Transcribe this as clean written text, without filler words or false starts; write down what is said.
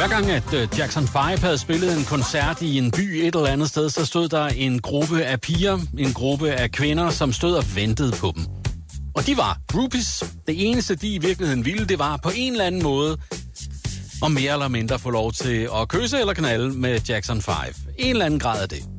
Hver gang, at Jackson 5 havde spillet en koncert i en by et eller andet sted, så stod der en gruppe af piger, en gruppe af kvinder, som stod og ventede på dem. Og de var groupies. Det eneste, de i virkeligheden ville, det var på en eller anden måde og mere eller mindre få lov til at kysse eller knalde med Jackson 5. En eller anden grad af det.